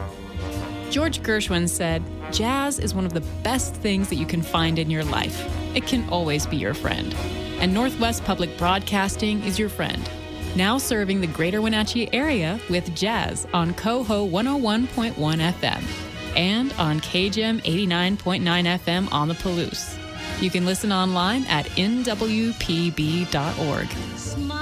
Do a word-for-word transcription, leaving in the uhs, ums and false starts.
George Gershwin said, "Jazz is one of the best things that you can find in your life. It can always be your friend." And Northwest Public Broadcasting is your friend. Now serving the greater Wenatchee area with jazz on Coho one oh one point one F M and on K G M eighty-nine point nine F M on the Palouse. You can listen online at N W P B dot org. Smile.